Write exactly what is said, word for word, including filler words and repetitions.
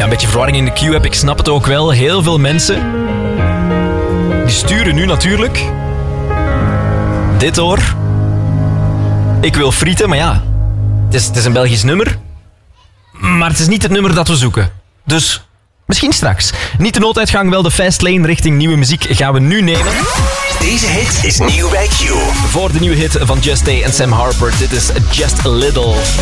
een beetje verwarring in de queue heb, ik snap het ook wel. Heel veel mensen die sturen nu natuurlijk dit hoor. Ik wil frieten, maar ja, het is, het is een Belgisch nummer. Maar het is niet het nummer dat we zoeken. Dus misschien straks. Niet de nooduitgang, wel de fast lane richting nieuwe muziek gaan we nu nemen. Deze hit is nieuw bij Q. Voor de nieuwe hit van Just Stay en Sam Harper. Dit is Just a Little.